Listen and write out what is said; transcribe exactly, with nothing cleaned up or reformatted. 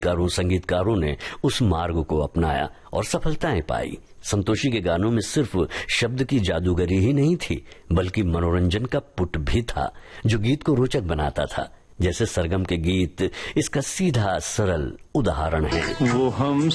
कारों संगीतकारों ने उस मार्ग को अपनाया और सफलताएं पाई। संतोषी के गानों में सिर्फ शब्द की जादूगरी ही नहीं थी, बल्कि मनोरंजन का पुट भी था जो गीत को रोचक बनाता था। जैसे सरगम के गीत इसका सीधा सरल उदाहरण है। वो हम